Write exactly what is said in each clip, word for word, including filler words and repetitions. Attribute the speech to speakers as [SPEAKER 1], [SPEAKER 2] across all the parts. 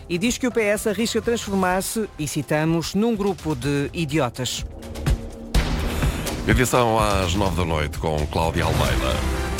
[SPEAKER 1] e diz que o P S arrisca transformar-se, e citamos, num grupo de idiotas.
[SPEAKER 2] Edição às nove da noite com Cláudia Almeida.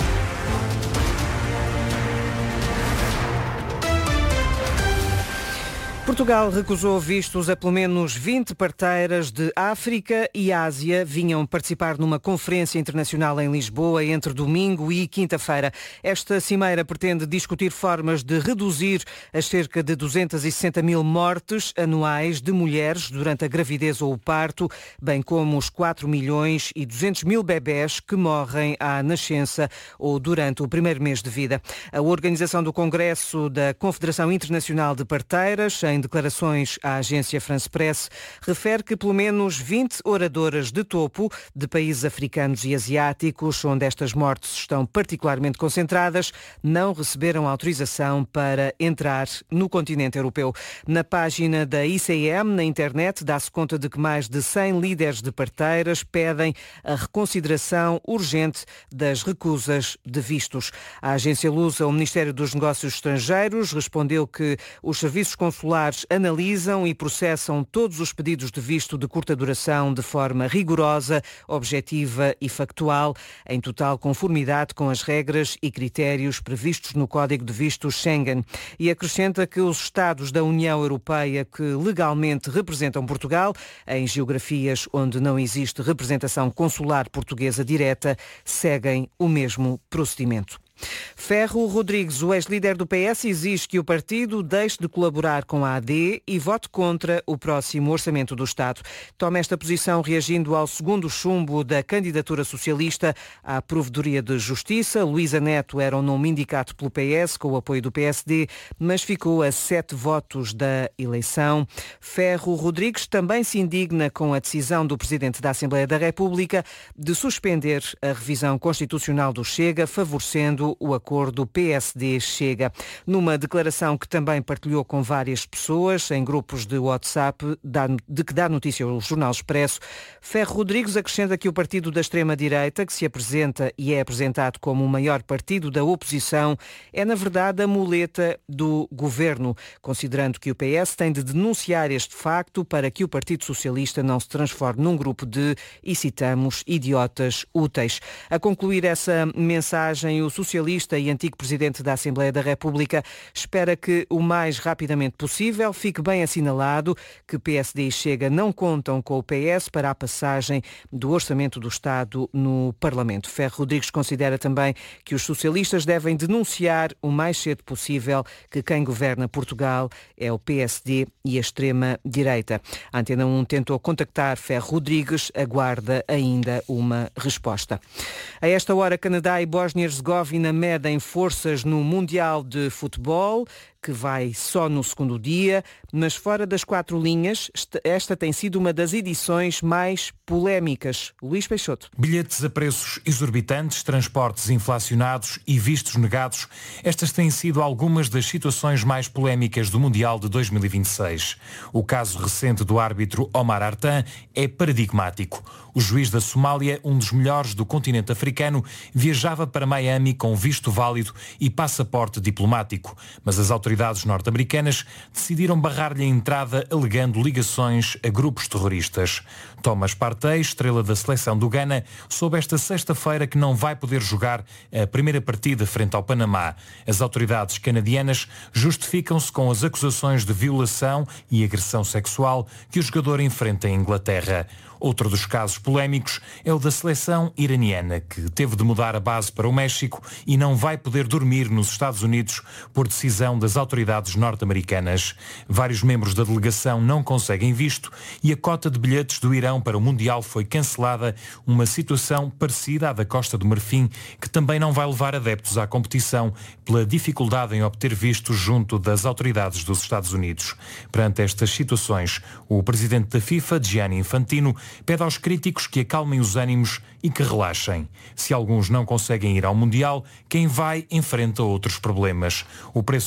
[SPEAKER 1] Portugal recusou vistos a pelo menos vinte parteiras de África e Ásia. Vinham participar numa conferência internacional em Lisboa entre domingo e quinta-feira. Esta cimeira pretende discutir formas de reduzir as cerca de duzentas e sessenta mil mortes anuais de mulheres durante a gravidez ou o parto, bem como os quatro milhões e duzentos mil bebés que morrem à nascença ou durante o primeiro mês de vida. A organização do Congresso da Confederação Internacional de Parteiras, em declarações à agência France Press, refere que pelo menos vinte oradoras de topo de países africanos e asiáticos, onde estas mortes estão particularmente concentradas, não receberam autorização para entrar no continente europeu. Na página da I C M, na internet, dá-se conta de que mais de cem líderes de parteiras pedem a reconsideração urgente das recusas de vistos. A agência lusa, o Ministério dos Negócios Estrangeiros, respondeu que os serviços consulares analisam e processam todos os pedidos de visto de curta duração de forma rigorosa, objetiva e factual, em total conformidade com as regras e critérios previstos no Código de Vistos Schengen. E acrescenta que os Estados da União Europeia que legalmente representam Portugal, em geografias onde não existe representação consular portuguesa direta, seguem o mesmo procedimento. Ferro Rodrigues, o ex-líder do P S, exige que o partido deixe de colaborar com a A D e vote contra o próximo Orçamento do Estado. Toma esta posição reagindo ao segundo chumbo da candidatura socialista à Provedoria de Justiça. Luísa Neto era um nome indicado pelo P S, com o apoio do P S D, mas ficou a sete votos da eleição. Ferro Rodrigues também se indigna com a decisão do Presidente da Assembleia da República de suspender a revisão constitucional do Chega, favorecendo o acordo P S D-Chega. Numa declaração que também partilhou com várias pessoas em grupos de WhatsApp, de que dá notícia o Jornal Expresso, Ferro Rodrigues acrescenta que o partido da extrema-direita, que se apresenta e é apresentado como o maior partido da oposição, é na verdade a muleta do governo, considerando que o P S tem de denunciar este facto para que o Partido Socialista não se transforme num grupo de, e citamos, idiotas úteis. A concluir essa mensagem, o socialista e antigo Presidente da Assembleia da República espera que o mais rapidamente possível fique bem assinalado que P S D e Chega não contam com o P S para a passagem do Orçamento do Estado no Parlamento. Ferro Rodrigues considera também que os socialistas devem denunciar o mais cedo possível que quem governa Portugal é o P S D e a extrema-direita. A Antena um tentou contactar Ferro Rodrigues, aguarda ainda uma resposta. A esta hora, Canadá e Bósnia-Herzegovina medem forças no Mundial de Futebol, que vai só no segundo dia, mas fora das quatro linhas, esta tem sido uma das edições mais polémicas. Luís Peixoto.
[SPEAKER 3] Bilhetes a preços exorbitantes, transportes inflacionados e vistos negados. Estas têm sido algumas das situações mais polémicas do Mundial de dois mil e vinte e seis. O caso recente do árbitro Omar Artan é paradigmático. O juiz da Somália, um dos melhores do continente africano, viajava para Miami com visto válido e passaporte diplomático, mas as autoridades norte-americanas decidiram barrar-lhe a entrada alegando ligações a grupos terroristas. Thomas Partey, estrela da seleção do Ghana, soube esta sexta-feira que não vai poder jogar a primeira partida frente ao Panamá. As autoridades canadianas justificam-se com as acusações de violação e agressão sexual que o jogador enfrenta em Inglaterra. Outro dos casos polémicos é o da seleção iraniana, que teve de mudar a base para o México e não vai poder dormir nos Estados Unidos por decisão das autoridades norte-americanas. Vários membros da delegação não conseguem visto e a cota de bilhetes do Irão para o Mundial foi cancelada, uma situação parecida à da Costa do Marfim, que também não vai levar adeptos à competição pela dificuldade em obter vistos junto das autoridades dos Estados Unidos. Perante estas situações, o presidente da FIFA, Gianni Infantino, pede aos críticos que acalmem os ânimos e que relaxem. Se alguns não conseguem ir ao Mundial, quem vai enfrenta outros problemas. O preço de entrada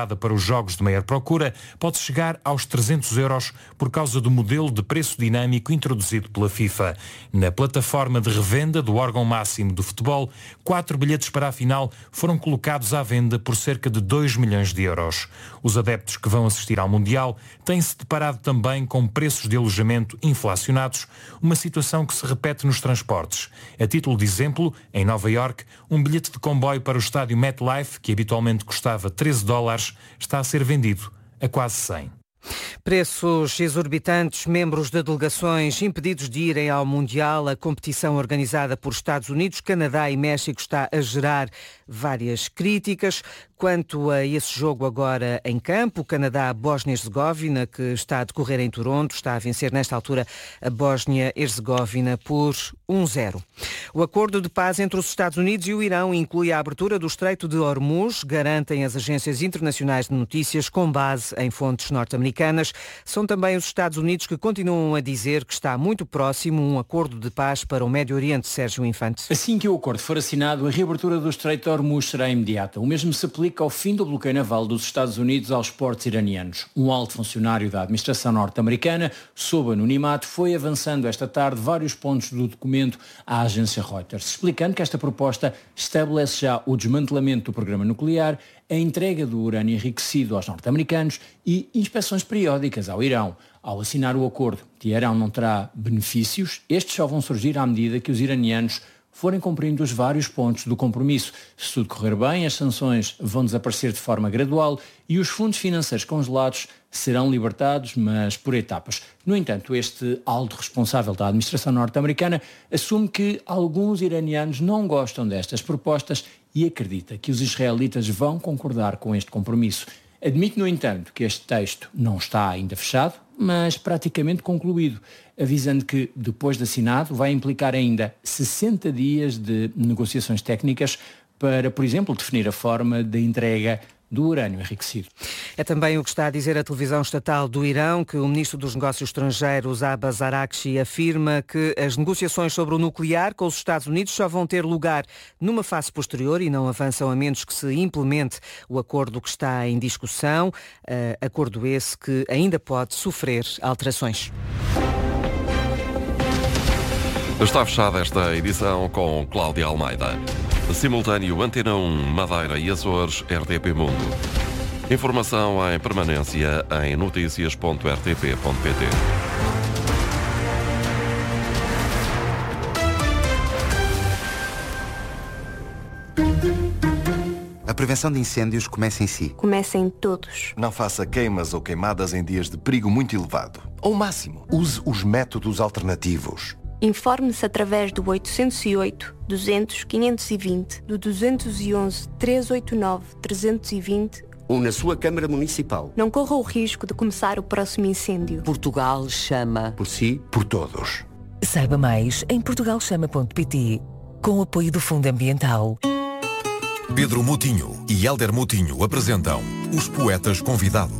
[SPEAKER 3] utilizada para os jogos de maior procura pode chegar aos trezentos euros por causa do modelo de preço dinâmico introduzido pela FIFA. Na plataforma de revenda do órgão máximo do futebol, quatro bilhetes para a final foram colocados à venda por cerca de dois milhões de euros. Os adeptos que vão assistir ao Mundial têm-se deparado também com preços de alojamento inflacionados, uma situação que se repete nos transportes. A título de exemplo, em Nova Iorque, um bilhete de comboio para o estádio MetLife, que habitualmente custava treze dólares, está a ser vendido a quase cem.
[SPEAKER 1] Preços exorbitantes, membros de delegações impedidos de irem ao Mundial. A competição organizada por Estados Unidos, Canadá e México está a gerar várias críticas. Quanto a esse jogo agora em campo, o Canadá-Bósnia-Herzegovina, que está a decorrer em Toronto, está a vencer nesta altura a Bósnia-Herzegovina por um zero. O acordo de paz entre os Estados Unidos e o Irão inclui a abertura do Estreito de Hormuz, garantem as agências internacionais de notícias com base em fontes norte-americanas. São também os Estados Unidos que continuam a dizer que está muito próximo um acordo de paz para o Médio Oriente. Sérgio Infante.
[SPEAKER 4] Assim que o acordo for assinado, a reabertura do Estreito de Hormuz será imediata. O mesmo se aplica ao fim do bloqueio naval dos Estados Unidos aos portos iranianos. Um alto funcionário da administração norte-americana, sob anonimato, foi avançando esta tarde vários pontos do documento à agência Reuters, explicando que esta proposta estabelece já o desmantelamento do programa nuclear, a entrega do urânio enriquecido aos norte-americanos e inspeções periódicas ao Irão. Ao assinar o acordo, Teherão não terá benefícios, estes só vão surgir à medida que os iranianos forem cumprindo os vários pontos do compromisso. Se tudo correr bem, as sanções vão desaparecer de forma gradual e os fundos financeiros congelados serão libertados, mas por etapas. No entanto, este alto responsável da administração norte-americana assume que alguns iranianos não gostam destas propostas e acredita que os israelitas vão concordar com este compromisso. Admite, no entanto, que este texto não está ainda fechado, mas praticamente concluído, avisando que, depois de assinado, vai implicar ainda sessenta dias de negociações técnicas para, por exemplo, definir a forma de entrega do urânio enriquecido.
[SPEAKER 1] É também o que está a dizer a televisão estatal do Irão, que o ministro dos Negócios Estrangeiros, Abbas Araghchi, afirma que as negociações sobre o nuclear com os Estados Unidos só vão ter lugar numa fase posterior e não avançam a menos que se implemente o acordo que está em discussão, uh, acordo esse que ainda pode sofrer alterações.
[SPEAKER 2] Está fechada esta edição com Cláudia Almeida. Simultâneo Antena um, Madeira e Açores, R T P Mundo. Informação em permanência em notícias ponto r t p ponto p t.
[SPEAKER 5] A prevenção de incêndios começa em si.
[SPEAKER 6] Começa em todos.
[SPEAKER 7] Não faça queimas ou queimadas em dias de perigo muito elevado. Ao máximo, use os métodos alternativos.
[SPEAKER 6] Informe-se através do oitocentos e oito, duzentos, quinhentos e vinte, do duzentos e onze, trezentos e oitenta e nove, trezentos e vinte
[SPEAKER 8] ou na sua Câmara Municipal.
[SPEAKER 6] Não corra o risco de começar o próximo incêndio.
[SPEAKER 9] Portugal chama.
[SPEAKER 7] Por si, por todos.
[SPEAKER 10] Saiba mais em portugal chama ponto p t, com o apoio do Fundo Ambiental.
[SPEAKER 11] Pedro Moutinho e Hélder Moutinho apresentam Os Poetas Convidados.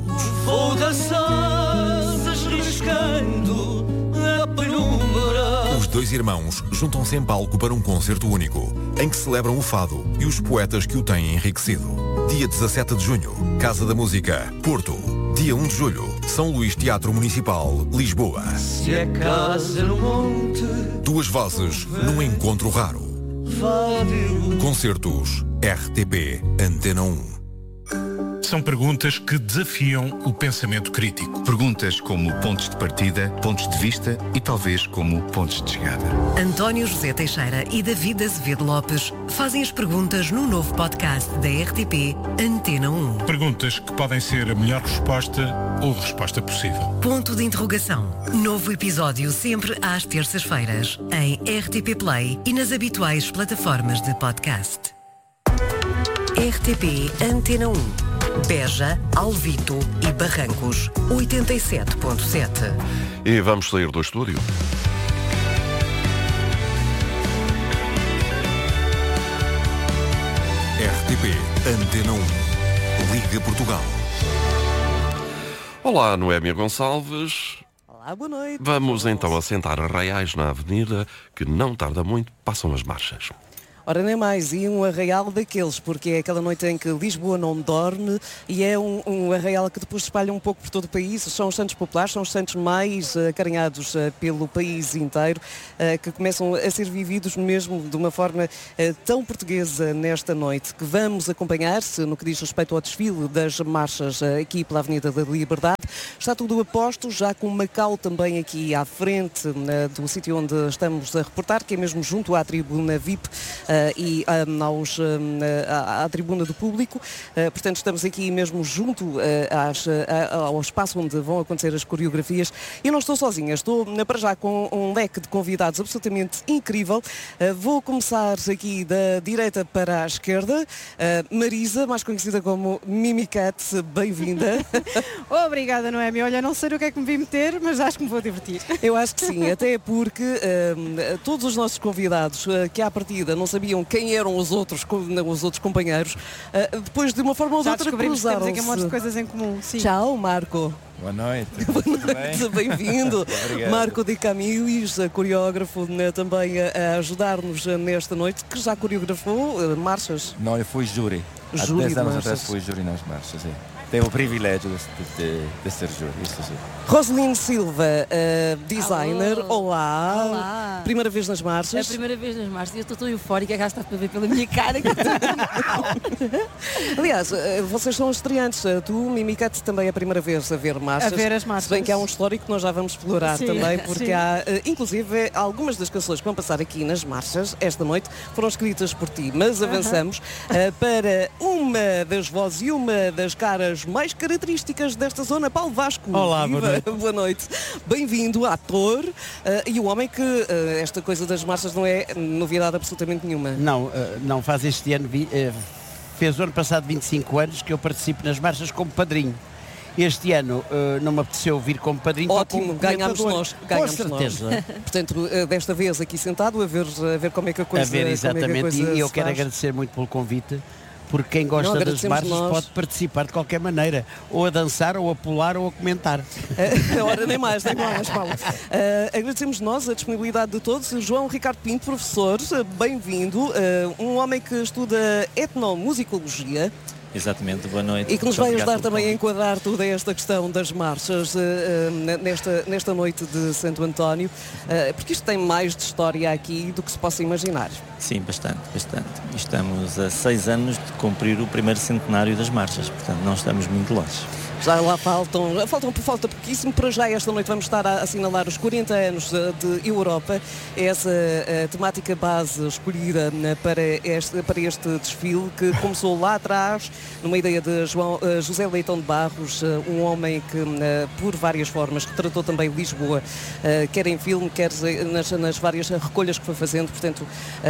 [SPEAKER 11] Os dois irmãos juntam-se em palco para um concerto único, em que celebram o fado e os poetas que o têm enriquecido. Dia dezassete de junho, Casa da Música, Porto. Dia um de julho, São Luís Teatro Municipal, Lisboa. Se é casa no monte, duas vozes num encontro raro. Concertos R T P Antena um.
[SPEAKER 12] São perguntas que desafiam o pensamento crítico.
[SPEAKER 13] Perguntas como pontos de partida, pontos de vista e talvez como pontos de chegada.
[SPEAKER 10] António José Teixeira e David Azevedo Lopes fazem as perguntas no novo podcast da R T P Antena um.
[SPEAKER 12] Perguntas que podem ser a melhor resposta ou a resposta possível.
[SPEAKER 10] Ponto de interrogação. Novo episódio sempre às terças-feiras em R T P Play e nas habituais plataformas de podcast. R T P Antena um. Beja, Alvito e Barrancos, oitenta e sete ponto sete.
[SPEAKER 2] E vamos sair do estúdio.
[SPEAKER 11] R T P Antena um. Liga Portugal.
[SPEAKER 2] Olá, Noémia Gonçalves.
[SPEAKER 14] Olá, boa noite.
[SPEAKER 2] Vamos então assentar arraiais na avenida, que não tarda muito, passam as marchas.
[SPEAKER 9] Ora, nem mais, e um arraial daqueles, porque é aquela noite em que Lisboa não dorme e é um, um arraial que depois se espalha um pouco por todo o país. São os santos populares, são os santos mais uh, acarinhados uh, pelo país inteiro, uh, que começam a ser vividos mesmo de uma forma uh, tão portuguesa nesta noite, que vamos acompanhar-se no que diz respeito ao desfile das marchas uh, aqui pela Avenida da Liberdade. Está tudo a posto, já com Macau também aqui à frente uh, do sítio onde estamos a reportar, que é mesmo junto à tribuna V I P uh, e um, aos, um, à, à tribuna do público. Uh, portanto, estamos aqui mesmo junto uh, às, uh, ao espaço onde vão acontecer as coreografias. Eu não estou sozinha, estou uh, para já com um leque de convidados absolutamente incrível. Uh, vou começar aqui da direita para a esquerda. Uh, Marisa, mais conhecida como Mimicat, bem-vinda.
[SPEAKER 14] Obrigada, Noémia. Olha, não sei o que é que me vim meter, mas acho que me vou divertir.
[SPEAKER 9] Eu acho que sim, até porque uh, todos os nossos convidados uh, que à partida não sabiam quem eram os outros, os outros companheiros, uh, depois de uma forma ou de outra cruzaram-se.
[SPEAKER 14] Temos aqui um monte de coisas em comum. Sim.
[SPEAKER 9] Tchau, Marco.
[SPEAKER 15] Boa noite.
[SPEAKER 9] Boa noite, bem-vindo. Marco de Camilhos, coreógrafo, né, também a, a ajudar-nos nesta noite, que já coreografou uh, marchas.
[SPEAKER 15] Não, eu fui júri.
[SPEAKER 9] Júri
[SPEAKER 15] Há dez anos
[SPEAKER 9] marchas.
[SPEAKER 15] atrás fui júri nas marchas, é. Tenho o privilégio de, de, de ser júri, isso sim.
[SPEAKER 9] Roseline Silva, uh, designer,
[SPEAKER 16] Alô.
[SPEAKER 9] Olá.
[SPEAKER 16] Olá.
[SPEAKER 9] Primeira vez nas marchas?
[SPEAKER 16] É a primeira vez nas marchas e eu estou tão eufórica que já está para ver pela minha cara. Que
[SPEAKER 9] Aliás, uh, vocês são estreantes, uh, tu, Mimicat, também é a primeira vez a ver marchas.
[SPEAKER 14] A ver as marchas.
[SPEAKER 9] Se bem que há um histórico que nós já vamos explorar
[SPEAKER 14] Sim,
[SPEAKER 9] também, porque
[SPEAKER 14] sim.
[SPEAKER 9] há, uh, inclusive, algumas das canções que vão passar aqui nas marchas esta noite foram escritas por ti, mas avançamos uh, para uma das vozes e uma das caras mais características desta zona, Paulo Vasco.
[SPEAKER 17] Olá,
[SPEAKER 9] Viva.
[SPEAKER 17] boa noite.
[SPEAKER 9] Boa noite. Bem-vindo, ator, uh, e o homem que uh, esta coisa das marchas não é novidade absolutamente nenhuma.
[SPEAKER 17] Não, uh, não faz este ano, vi, uh, fez o ano passado vinte e cinco anos que eu participo nas marchas como padrinho. Este ano uh, não me apeteceu vir como padrinho.
[SPEAKER 9] Ótimo,
[SPEAKER 17] como
[SPEAKER 9] ganhámos nós. Ganhámos
[SPEAKER 17] Com certeza.
[SPEAKER 9] Nós. Portanto, uh, desta vez aqui sentado a ver, a ver como é que a coisa
[SPEAKER 17] A ver exatamente,
[SPEAKER 9] como é que a coisa
[SPEAKER 17] e eu
[SPEAKER 9] se
[SPEAKER 17] quero
[SPEAKER 9] faz.
[SPEAKER 17] agradecer muito pelo convite. Porque quem gosta
[SPEAKER 9] Não,
[SPEAKER 17] das marchas
[SPEAKER 9] nós.
[SPEAKER 17] pode participar de qualquer maneira, ou a dançar, ou a pular, ou a comentar.
[SPEAKER 9] Uh, ora, nem mais, nem mais, Paulo. Uh, agradecemos nós a disponibilidade de todos. João Ricardo Pinto, professor, bem-vindo. Uh, um homem que estuda etnomusicologia.
[SPEAKER 18] Exatamente, boa noite.
[SPEAKER 9] E que nos
[SPEAKER 18] Muito
[SPEAKER 9] vai
[SPEAKER 18] obrigado
[SPEAKER 9] ajudar
[SPEAKER 18] pelo
[SPEAKER 9] também a
[SPEAKER 18] convite.
[SPEAKER 9] enquadrar toda esta questão das marchas uh, uh, nesta, nesta noite de Santo António, uh, porque isto tem mais de história aqui do que se possa imaginar.
[SPEAKER 18] Sim, bastante, bastante. Estamos a seis anos de cumprir o primeiro centenário das marchas, portanto não estamos muito longe.
[SPEAKER 9] Já lá faltam, faltam por falta pouquíssimo. Para já esta noite vamos estar a assinalar os quarenta anos de Europa. Essa a temática base escolhida para este, para este desfile que começou lá atrás, numa ideia de João, José Leitão de Barros, um homem que por várias formas retratou também Lisboa, quer em filme, quer nas, nas várias recolhas que foi fazendo, portanto,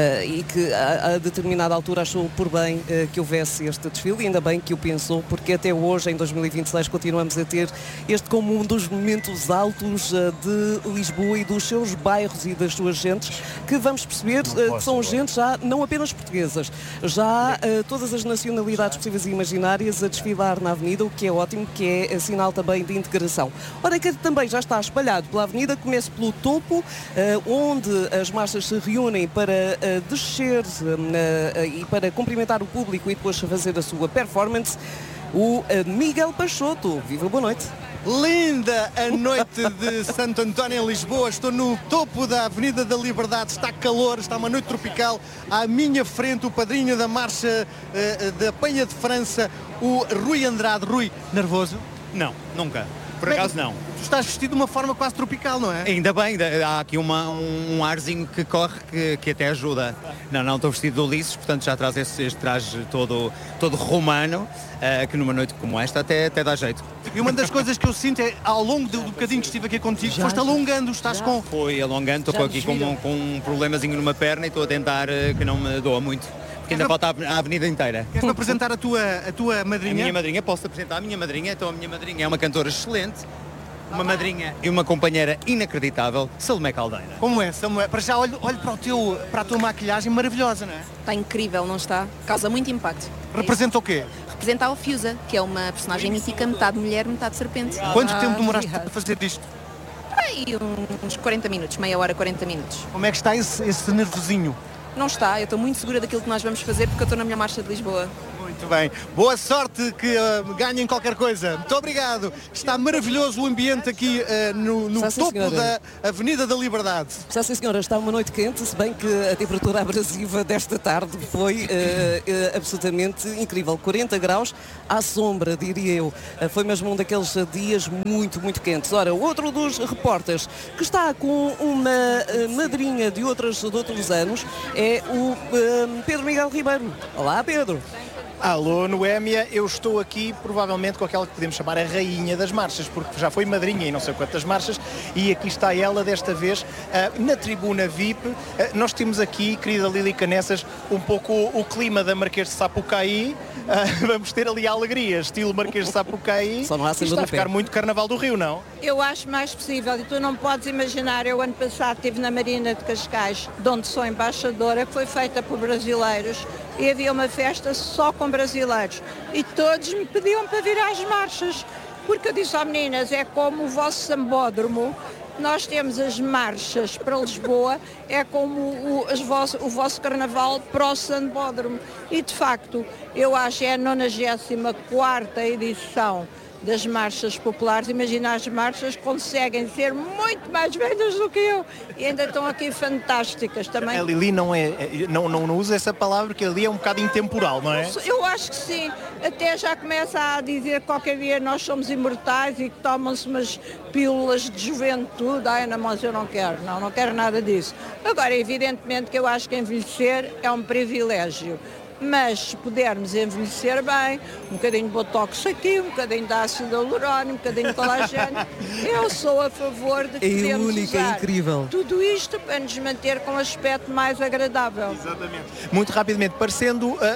[SPEAKER 9] e que a, a determinada altura achou por bem que houvesse este desfile, e ainda bem que o pensou, porque até hoje, em dois mil e vinte e seis, continuamos a ter este como um dos momentos altos uh, de Lisboa e dos seus bairros e das suas gentes, que vamos perceber uh, que são gentes já não apenas portuguesas, já uh, todas as nacionalidades possíveis e imaginárias a desfilar na avenida, o que é ótimo, que é sinal também de integração. Ora, que também já está espalhado pela avenida, começa pelo topo, uh, onde as marchas se reúnem para uh, descer uh, uh, e para cumprimentar o público e depois fazer a sua performance. O Miguel Peixoto. Viva, boa noite.
[SPEAKER 19] Linda a noite de Santo António em Lisboa. Estou no topo da Avenida da Liberdade. Está calor, está uma noite tropical. À minha frente o padrinho da marcha uh, da Penha de França, o Rui Andrade. Rui, nervoso?
[SPEAKER 20] Não, nunca. Por acaso não.
[SPEAKER 19] Tu estás vestido de uma forma quase tropical, não é?
[SPEAKER 20] Ainda bem, há aqui uma, um, um arzinho que corre que, que até ajuda. Não, não, estou vestido de Ulisses, portanto já traz este, este traje todo, todo romano, uh, que numa noite como esta até, até dá jeito.
[SPEAKER 19] E uma das coisas que eu sinto é, ao longo do bocadinho que estive aqui contigo, já, foste já, alongando, estás já. com...
[SPEAKER 20] Foi alongando, estou aqui com um, com um problemazinho numa perna e estou a tentar uh, que não me doa muito. Porque ainda falta a avenida inteira.
[SPEAKER 19] Queres-me apresentar a tua, a tua madrinha?
[SPEAKER 20] A minha madrinha, posso apresentar a minha madrinha. Então a minha madrinha é uma cantora excelente, uma madrinha e uma companheira inacreditável, Salomé Caldeira.
[SPEAKER 19] Como é, Salomé? Para já olho, olho para, o teu, para a tua maquilhagem maravilhosa, não é?
[SPEAKER 21] Está incrível, não está? Causa muito impacto.
[SPEAKER 19] Representa o quê?
[SPEAKER 21] Representa a Ofiusa, que é uma personagem mítica, metade mulher, metade serpente.
[SPEAKER 19] Quanto tempo demoraste a fazer isto?
[SPEAKER 21] Aí uns quarenta minutos, meia hora, quarenta minutos.
[SPEAKER 19] Como é que está esse, esse nervosinho?
[SPEAKER 21] Não está, eu estou muito segura daquilo que nós vamos fazer porque eu estou na minha marcha de Lisboa.
[SPEAKER 19] Muito bem. Boa sorte, que uh, ganhem qualquer coisa. Muito obrigado. Está maravilhoso o ambiente aqui uh, no, no topo senhora. da Avenida da Liberdade.
[SPEAKER 9] Já sim, senhora, está uma noite quente, se bem que a temperatura abrasiva desta tarde foi uh, uh, absolutamente incrível. quarenta graus à sombra, diria eu. Uh, foi mesmo um daqueles dias muito, muito quentes. Ora, outro dos repórteres que está com uma uh, madrinha de, outras, de outros anos é o uh, Pedro Miguel Ribeiro. Olá, Pedro.
[SPEAKER 3] Alô, Noémia, eu estou aqui provavelmente com aquela que podemos chamar a rainha das marchas, porque já foi madrinha em não sei quantas marchas, e aqui está ela desta vez uh, na tribuna V I P. Uh, nós temos aqui, querida Lili Canessas, um pouco o, o clima da Marquês de Sapucaí. Uh, vamos ter ali a alegria, estilo Marquês de Sapucaí.
[SPEAKER 9] Só não há
[SPEAKER 3] está a ficar pé. muito Carnaval do Rio, não?
[SPEAKER 22] Eu acho mais possível, e tu não podes imaginar, eu ano passado estive na Marina de Cascais, de onde sou embaixadora, que foi feita por brasileiros, e havia uma festa só com brasileiros. E todos me pediam para vir às marchas, porque eu disse às meninas, é como o vosso sambódromo, nós temos as marchas para Lisboa, é como o, as vosso, o vosso carnaval para o sambódromo. E de facto, eu acho que é a nonagésima quarta edição das marchas populares. Imagina, as marchas conseguem ser muito mais velhas do que eu e ainda estão aqui fantásticas também.
[SPEAKER 3] A Lili não, é, não, não, não usa essa palavra, porque ali é um bocado intemporal, não é?
[SPEAKER 22] Eu acho que sim, até já começa a dizer que qualquer dia nós somos imortais e que tomam-se umas pílulas de juventude. Ai, não, mas eu não quero, não, não quero nada disso. Agora, evidentemente que eu acho que envelhecer é um privilégio. Mas se pudermos envelhecer bem, um bocadinho de botox aqui, um bocadinho de ácido hialurónico, um bocadinho de colagênio, eu sou a favor de
[SPEAKER 9] é
[SPEAKER 22] podermos
[SPEAKER 9] única,
[SPEAKER 22] usar
[SPEAKER 9] é incrível.
[SPEAKER 22] tudo isto para nos manter com um aspecto mais agradável.
[SPEAKER 3] Exatamente. Muito rapidamente, parecendo, uh, uh,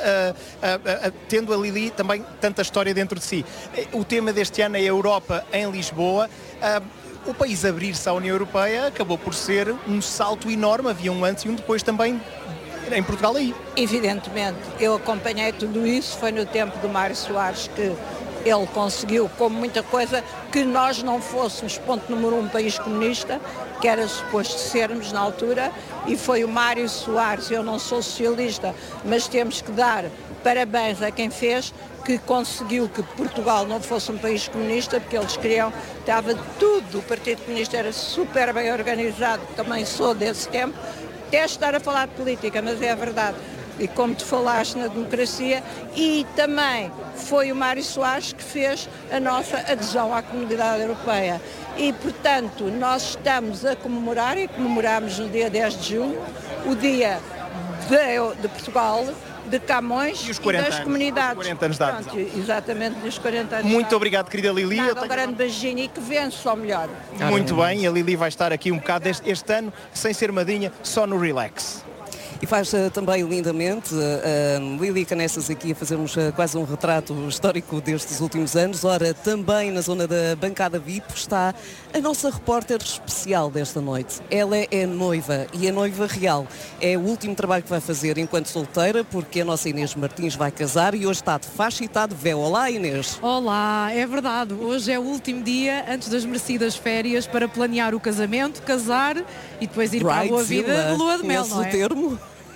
[SPEAKER 3] uh, uh, tendo a Lili também tanta história dentro de si. O tema deste ano é a Europa em Lisboa. Uh, O país abrir-se à União Europeia acabou por ser um salto enorme, havia um antes e um depois também em Portugal aí.
[SPEAKER 22] Evidentemente, eu acompanhei tudo isso, foi no tempo do Mário Soares que ele conseguiu, como muita coisa, que nós não fôssemos, ponto número um, um país comunista, que era suposto sermos na altura, e foi o Mário Soares. Eu não sou socialista, mas temos que dar parabéns a quem fez, que conseguiu que Portugal não fosse um país comunista, porque eles queriam, estava tudo, o Partido Comunista era super bem organizado, também sou desse tempo, até estar a falar de política, mas é a verdade. E como tu falaste na democracia, e também foi o Mário Soares que fez a nossa adesão à Comunidade Europeia. E, portanto, nós estamos a comemorar, e comemoramos no dia dez de junho, o dia de, de Portugal, de Camões e,
[SPEAKER 3] e
[SPEAKER 22] das
[SPEAKER 3] anos,
[SPEAKER 22] comunidades.
[SPEAKER 3] quarenta anos de idade.
[SPEAKER 22] Pronto, exatamente, dos quarenta anos.
[SPEAKER 3] Muito obrigado, querida Lili.
[SPEAKER 22] Nada,
[SPEAKER 3] Eu tenho...
[SPEAKER 22] um grande beijinho e que vence ao melhor.
[SPEAKER 3] Muito bem, a Lili vai estar aqui um bocado este, este ano, sem ser madrinha, só no relax.
[SPEAKER 9] E faz uh, também lindamente, uh, uh, Lili Canessas aqui a fazermos uh, quase um retrato histórico destes últimos anos. Ora, também na zona da bancada V I P está a nossa repórter especial desta noite. Ela é noiva e é noiva real. É o último trabalho que vai fazer enquanto solteira, porque a nossa Inês Martins vai casar e hoje está de faixa e está de véu. Olá, Inês.
[SPEAKER 23] Olá, é verdade. Hoje é o último dia antes das merecidas férias para planear o casamento, casar e depois ir para a boa vida de lua de mel, não é?
[SPEAKER 9] O termo?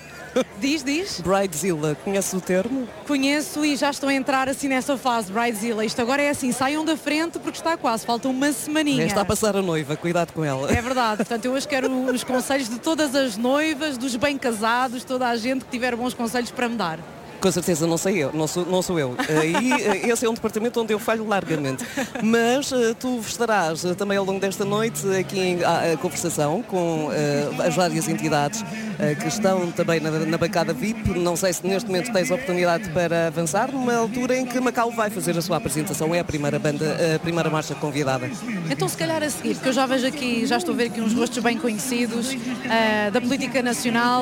[SPEAKER 23] Diz, diz.
[SPEAKER 9] Bridezilla, conhece o termo?
[SPEAKER 23] Conheço e já estou a entrar assim nessa fase, Bridezilla. Isto agora é assim, saiam da frente porque está quase, falta uma semaninha.
[SPEAKER 9] Está a passar a noiva, cuidado com ela.
[SPEAKER 23] É verdade, portanto eu hoje quero os conselhos de todas as noivas, dos bem casados, toda a gente que tiver bons conselhos para me dar.
[SPEAKER 9] Com certeza não sei eu, não sou, não sou eu. E esse é um departamento onde eu falho largamente. Mas uh, tu estarás uh, também ao longo desta noite aqui em a, a conversação com uh, as várias entidades uh, que estão também na, na bancada V I P. Não sei se neste momento tens oportunidade para avançar, numa altura em que Macau vai fazer a sua apresentação. É a primeira banda, a primeira marcha convidada.
[SPEAKER 23] Então se calhar a seguir, porque eu já vejo aqui, já estou a ver aqui uns rostos bem conhecidos uh, da política nacional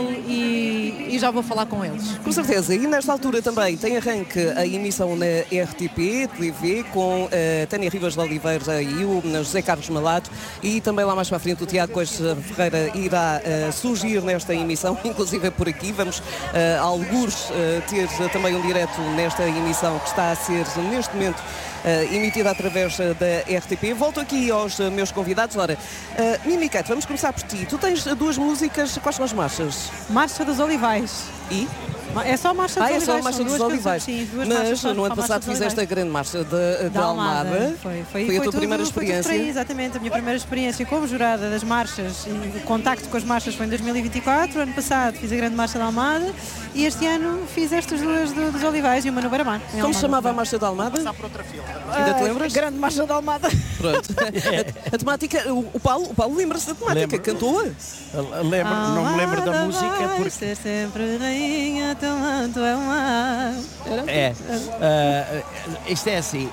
[SPEAKER 23] e, e já vou falar com eles.
[SPEAKER 9] Com certeza. E nesta altura também tem arranque a emissão na R T P T V com a Tânia Rivas de Oliveira e o José Carlos Malato, e também lá mais para a frente o Tiago Costa Ferreira irá uh, surgir nesta emissão, inclusive por aqui. Vamos uh, a algures uh, ter também um direto nesta emissão que está a ser neste momento uh, emitida através uh, da R T P. Volto aqui aos uh, meus convidados. Ora, uh, Mimiquete, vamos começar por ti. Tu tens uh, duas músicas, quais são as marchas?
[SPEAKER 14] Marcha dos Olivais.
[SPEAKER 9] E?
[SPEAKER 14] É só a Marcha dos
[SPEAKER 9] ah,
[SPEAKER 14] Olivais.
[SPEAKER 9] é só a Marcha dos Olivais.
[SPEAKER 14] Sim, duas
[SPEAKER 9] Mas
[SPEAKER 14] marchas
[SPEAKER 9] no ano passado fizeste a grande marcha de, de Almada.
[SPEAKER 14] Almada. Foi, foi,
[SPEAKER 9] foi a
[SPEAKER 14] foi
[SPEAKER 9] tua
[SPEAKER 14] tudo,
[SPEAKER 9] primeira
[SPEAKER 14] foi
[SPEAKER 9] experiência?
[SPEAKER 14] Tudo aí, exatamente, a minha primeira experiência como jurada das marchas e o contacto com as marchas foi em dois mil e vinte e quatro. Ano passado fiz a grande marcha de Almada e este ano fiz estas duas do, dos Olivais e uma no Beira-Mar.
[SPEAKER 9] Como se chamava a Marcha de Almada?
[SPEAKER 3] Passar por outra fila.
[SPEAKER 9] Ainda te lembras?
[SPEAKER 14] A grande Marcha de Almada.
[SPEAKER 9] Pronto. A, a temática, o, o Paulo, o Paulo lembra-se da temática, cantou-a?
[SPEAKER 17] Lembro, não me lembro da música porque...
[SPEAKER 14] ser sempre rainha, teu manto é o mar.
[SPEAKER 17] É, uh, isto é assim,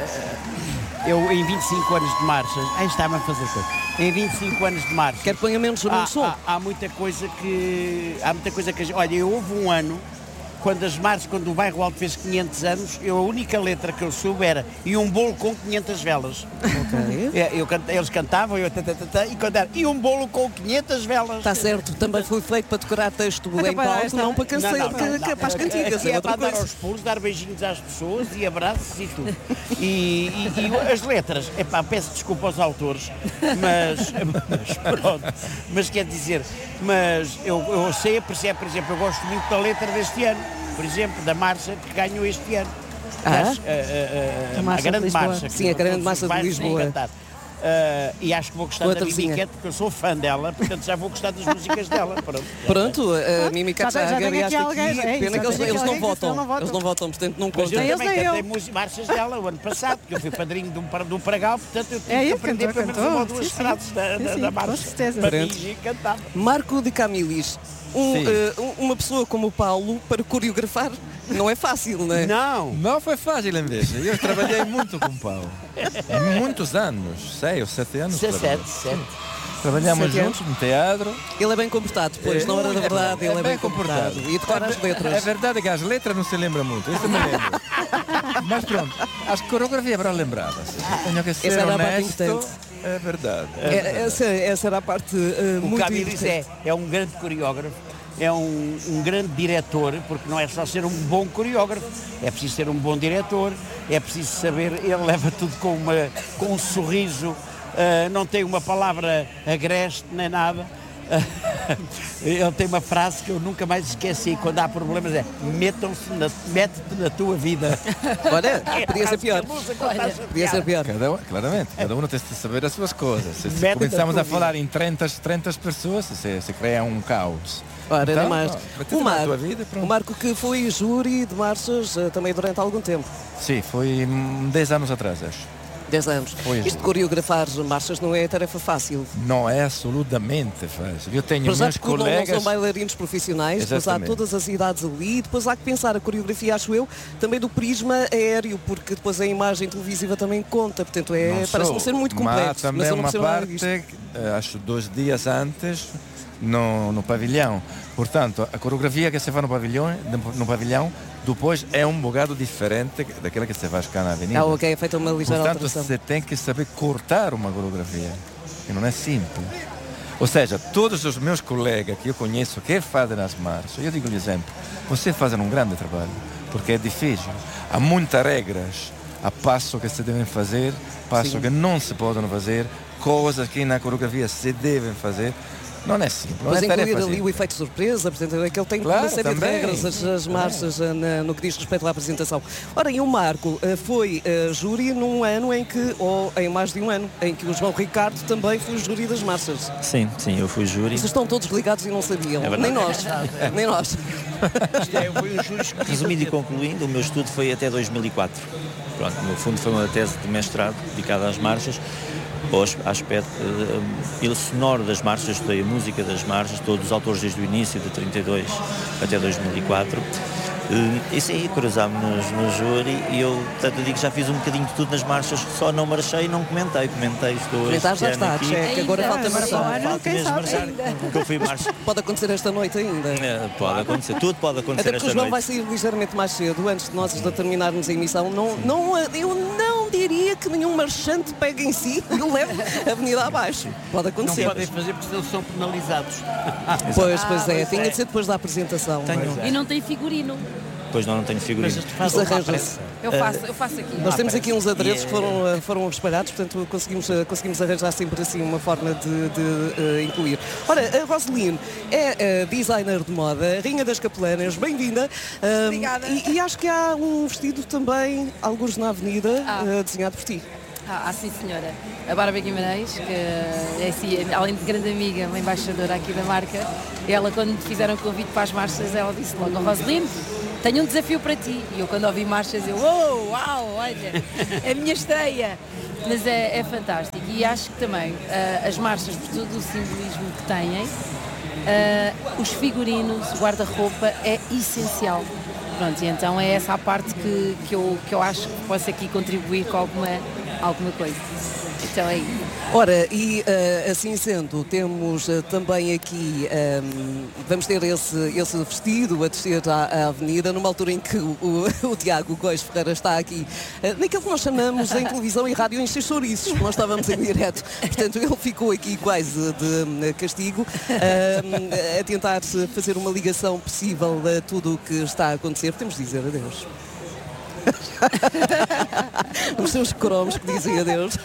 [SPEAKER 17] uh, eu em vinte e cinco anos de marchas, aí está-me a fazer coisa, em vinte e cinco anos de marchas,
[SPEAKER 9] quer ponha menos o
[SPEAKER 17] há,
[SPEAKER 9] som?
[SPEAKER 17] há, há muita coisa que, há muita coisa que, olha, eu houve um ano, quando as marchas, quando o Bairro Alto fez quinhentos anos, eu, a única letra que eu soube era e um bolo com quinhentas velas.
[SPEAKER 9] Ok.
[SPEAKER 17] É, eu, eles cantavam eu, tata, tata, e cantaram e um bolo com quinhentas velas.
[SPEAKER 9] Está certo, também foi feito para decorar texto
[SPEAKER 14] Então,
[SPEAKER 9] em palco, não para canseiro,
[SPEAKER 17] não, não, não,
[SPEAKER 9] para as cantigas.
[SPEAKER 17] É,
[SPEAKER 9] É
[SPEAKER 17] é
[SPEAKER 9] outra
[SPEAKER 17] para dar
[SPEAKER 9] coisa.
[SPEAKER 17] aos pulos, dar beijinhos às pessoas e abraços e tudo. E, e, e as letras, epá, peço desculpa aos autores, mas, mas pronto, mas quer dizer, mas eu, eu sei apreciar, por exemplo, eu gosto muito da letra deste ano, por exemplo, da marcha que ganhou este ano.
[SPEAKER 9] Ah?
[SPEAKER 17] Mas, uh, uh, uh, a, a grande marcha.
[SPEAKER 9] Sim, a grande marcha de Lisboa.
[SPEAKER 17] Uh, e acho que vou gostar da Mimiquete porque eu sou fã dela, portanto já vou gostar das músicas dela. Pronto,
[SPEAKER 9] Pronto a Mimiquete já agariaste aqui,
[SPEAKER 14] aqui é,
[SPEAKER 9] pena que eles, eles não votam, eles não votam, portanto não
[SPEAKER 17] mas
[SPEAKER 9] contam.
[SPEAKER 17] eu também cantei músicas, marchas dela o ano passado, porque eu fui padrinho de um, do Pragal, portanto eu tive
[SPEAKER 14] é,
[SPEAKER 17] que aprender pelo menos uma ou duas frases da, da, da marcha.
[SPEAKER 14] Com certeza.
[SPEAKER 17] Para mim, cantava.
[SPEAKER 9] Marco de Camilis, um, uh, uma pessoa como o Paulo para coreografar não é fácil, não é?
[SPEAKER 17] Não.
[SPEAKER 1] Não foi fácil em vez. Eu trabalhei muito com o Paulo. Muitos anos, seis ou sete anos.
[SPEAKER 17] Sete, sete.
[SPEAKER 1] Trabalhamos juntos no teatro.
[SPEAKER 9] Ele é bem comportado, pois, na hora da verdade, ele é bem comportado. E decora as letras.
[SPEAKER 1] É verdade que as letras não se lembram muito, isso me lembro. Mas pronto, as coreografias para lembradas. Tenho que ser
[SPEAKER 9] essa
[SPEAKER 1] honesto.
[SPEAKER 9] Era a
[SPEAKER 1] é verdade.
[SPEAKER 9] É verdade. Essa, essa era a parte uh,
[SPEAKER 17] o
[SPEAKER 9] muito
[SPEAKER 17] Camilis é, é um grande coreógrafo. É um, um grande diretor, porque não é só ser um bom coreógrafo, é preciso ser um bom diretor, é preciso saber, ele leva tudo com, uma, com um sorriso, uh, não tem uma palavra agreste nem nada. Uh, ele tem uma frase que eu nunca mais esqueci, quando há problemas é metam-se na, mete-te na tua vida.
[SPEAKER 9] Olha, podia ser pior.
[SPEAKER 17] Olha,
[SPEAKER 9] podia ser pior.
[SPEAKER 1] Cada um, claramente, cada um tem de saber as suas coisas. Se, se
[SPEAKER 17] Mete
[SPEAKER 1] começamos
[SPEAKER 17] a
[SPEAKER 1] a falar em trinta, trinta pessoas, se, se cria um caos.
[SPEAKER 9] Ora,
[SPEAKER 1] então,
[SPEAKER 9] mais.
[SPEAKER 1] Ó,
[SPEAKER 9] o, Marco, vida, o Marco que foi júri de marchas uh, também durante algum tempo.
[SPEAKER 1] Sim, foi dez anos atrás, acho.
[SPEAKER 9] dez anos. Foi. Isto de coreografar marchas não é tarefa fácil.
[SPEAKER 1] Não é absolutamente fácil. Eu tenho
[SPEAKER 9] Mas
[SPEAKER 1] meus colegas...
[SPEAKER 9] não são bailarinos profissionais, depois há todas as idades ali, depois há que pensar a coreografia, acho eu, também do prisma aéreo, porque depois a imagem televisiva também conta, portanto é, parece-me ser muito complexo.
[SPEAKER 1] Mas também
[SPEAKER 9] mas
[SPEAKER 1] uma parte, acho dois dias antes, no, no pavilhão. Portanto, a coreografia que se faz no pavilhão, no pavilhão depois é um bocado diferente daquela que se faz cá na avenida.
[SPEAKER 9] Ah, ok, é feita uma ligeira
[SPEAKER 1] Portanto,
[SPEAKER 9] alteração.
[SPEAKER 1] você tem que saber cortar uma coreografia, que não é simples. Ou seja, todos os meus colegas que eu conheço que fazem as marchas, eu digo-lhe exemplo, você faz um grande trabalho, porque é difícil. Há muitas regras, há passos que se devem fazer, passos Sim. que não se podem fazer, coisas que na coreografia se devem fazer. Não é simples.
[SPEAKER 9] Mas
[SPEAKER 1] é
[SPEAKER 9] incluir ali o efeito surpresa, portanto, é que ele tem
[SPEAKER 1] claro,
[SPEAKER 9] uma série
[SPEAKER 1] também.
[SPEAKER 9] de regras, as, as marchas na, no que diz respeito à apresentação. Ora, e o Marco uh, foi uh, júri num ano em que, ou em mais de um ano, em que o João Ricardo também foi júri das marchas.
[SPEAKER 18] Sim, sim, eu fui júri.
[SPEAKER 9] Vocês estão todos ligados e não sabiam,
[SPEAKER 18] é
[SPEAKER 9] nem nós, nem nós.
[SPEAKER 18] Resumindo e concluindo, o meu estudo foi até dois mil e quatro. Pronto, no fundo foi uma tese de mestrado dedicada às marchas. O aspecto uh, sonoro das marchas, estudei a música das marchas, todos os autores desde o início, de trinta e dois até dois mil e quatro. Uh, e sim, cruzámos-nos no júri e eu, portanto, eu digo que já fiz um bocadinho de tudo nas marchas, só não marchei e não comentei, comentei, estou
[SPEAKER 9] Comentar já está,
[SPEAKER 18] aqui.
[SPEAKER 9] É que agora falta marchar.
[SPEAKER 18] Falta mesmo marchar, porque eu fui marchar.
[SPEAKER 9] Pode acontecer esta noite ainda.
[SPEAKER 18] É, pode acontecer, tudo pode acontecer
[SPEAKER 9] Até
[SPEAKER 18] esta
[SPEAKER 9] noite. O João
[SPEAKER 18] noite.
[SPEAKER 9] vai sair ligeiramente mais cedo, antes de nós de terminarmos a emissão. Não, não, eu não diria que nenhum marchante pegue em si e o leve a avenida abaixo. Pode acontecer.
[SPEAKER 17] Não podem fazer porque eles são penalizados.
[SPEAKER 9] Pois, pois é, tinha de ser depois da apoiação.
[SPEAKER 18] Tenho.
[SPEAKER 16] E não tem figurino.
[SPEAKER 18] Pois não, não tenho figurino.
[SPEAKER 9] Isso arranja-se.
[SPEAKER 16] Eu faço, eu faço aqui.
[SPEAKER 9] Nós
[SPEAKER 16] Ah,
[SPEAKER 9] temos aqui uns adereços que
[SPEAKER 16] yeah.
[SPEAKER 9] foram, foram espalhados, portanto conseguimos, conseguimos arranjar sempre assim uma forma de, de uh, incluir. Ora, a Roseline é uh, designer de moda, rainha das capelanas, bem-vinda. Um,
[SPEAKER 16] Obrigada.
[SPEAKER 9] E, e acho que há um vestido também, alguns na avenida,
[SPEAKER 16] Ah.
[SPEAKER 9] uh, desenhado por ti.
[SPEAKER 16] Ah, ah, sim senhora. A Bárbara Guimarães, que é assim, além de grande amiga, uma embaixadora aqui da marca, ela quando me fizeram o convite para as marchas, ela disse logo, Roseline, tenho um desafio para ti. E eu quando ouvi marchas, eu, oh, uau, olha, é a minha estreia. Mas é, é fantástico. E acho que também uh, as marchas, por todo o simbolismo que têm, uh, os figurinos, o guarda-roupa é essencial. Pronto, e então é essa a parte que, que, eu, que eu acho que posso aqui contribuir com alguma, alguma coisa. Então é isso.
[SPEAKER 9] Ora, e uh, assim sendo, temos uh, também aqui, um, vamos ter esse, esse vestido a descer à, à avenida, numa altura em que o, o, o Tiago Góis Ferreira está aqui, uh, naquilo que nós chamamos em televisão e rádio encher chouriços, nós estávamos em direto, portanto ele ficou aqui quase de castigo, uh, a tentar fazer uma ligação possível a tudo o que está a acontecer. Temos de dizer adeus. Os seus cromos que dizem adeus.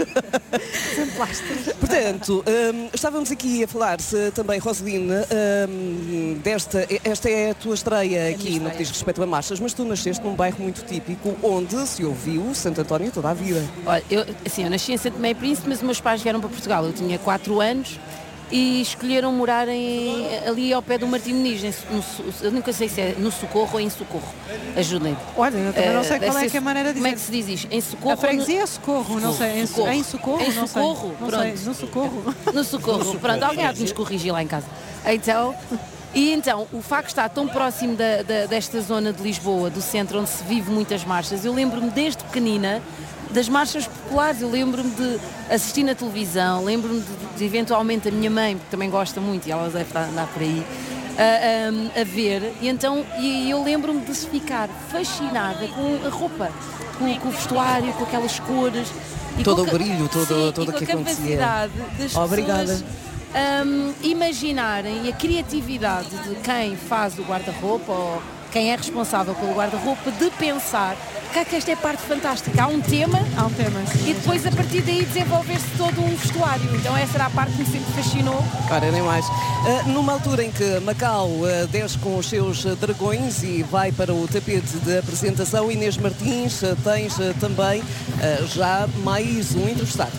[SPEAKER 9] Portanto, um, estávamos aqui a falar-se também, Roseline, um, desta, esta é a tua estreia aqui no que diz respeito a marchas, mas tu nasceste num bairro muito típico onde se ouviu Santo António toda a vida.
[SPEAKER 16] Olha, eu, assim, eu nasci em Santo Tomé e Príncipe, mas os meus pais vieram para Portugal. Eu tinha quatro anos e escolheram morar em, ali ao pé do Martim Muniz, em, no, eu nunca sei se é no Socorro ou em Socorro. Ajudem.
[SPEAKER 14] Olha, eu também não sei qual é que é a maneira de dizer.
[SPEAKER 16] Como é que se diz isto? Em Socorro?
[SPEAKER 14] A freguesia é Socorro, não sei. Em Socorro? Em Socorro?
[SPEAKER 16] Em Socorro?
[SPEAKER 14] Não
[SPEAKER 16] Pronto.
[SPEAKER 14] sei. No Socorro?
[SPEAKER 16] No Socorro. Pronto, alguém há de nos corrigir lá em casa. Então... E então, o facto de estar tão próximo da, da, desta zona de Lisboa, do centro, onde se vive muitas marchas, eu lembro-me desde pequenina das marchas populares, eu lembro-me de assistir na televisão, lembro-me de, de eventualmente a minha mãe, que também gosta muito, e ela deve estar, andar por aí, a, a, a ver, e então e eu lembro-me de se ficar fascinada com a roupa, com, com o vestuário, com aquelas cores. E
[SPEAKER 9] todo
[SPEAKER 16] com,
[SPEAKER 9] o brilho, todo,
[SPEAKER 16] sim,
[SPEAKER 9] todo o que
[SPEAKER 16] acontecia.
[SPEAKER 9] acontecia.
[SPEAKER 16] A capacidade das
[SPEAKER 9] Obrigada.
[SPEAKER 16] pessoas um, imaginarem, e a criatividade de quem faz o guarda-roupa ou quem é responsável pelo guarda-roupa, de pensar que esta é a parte fantástica. Há um tema,
[SPEAKER 14] Há um tema sim,
[SPEAKER 16] e depois a partir daí desenvolver-se todo um vestuário. Então essa era a parte que me sempre fascinou.
[SPEAKER 9] Ora, nem mais. Uh, numa altura em que Macau uh, desce com os seus uh, dragões e vai para o tapete de apresentação, Inês Martins, uh, tens uh, também uh, já mais um entrevistado.